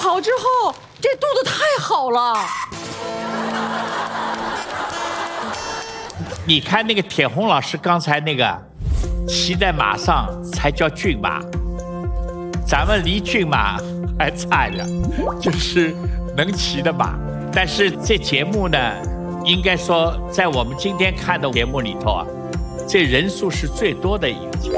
跑之后，这肚子太好了。 你看那个铁红老师刚才那个骑在马上才叫骏马，咱们离骏马还差着，就是能骑的马。但是这节目呢，应该说在我们今天看的节目里头啊，这人数是最多的一个节目。